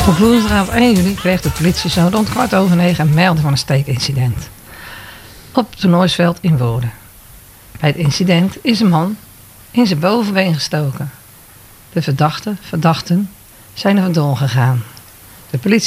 Op woensdagavond 1 juli kreeg de politie zo rond 9:15 een melding van een steekincident op het toernooisveld in Woerden. Bij het incident is een man in zijn bovenbeen gestoken. De verdachten zijn er vandoor gegaan. De politie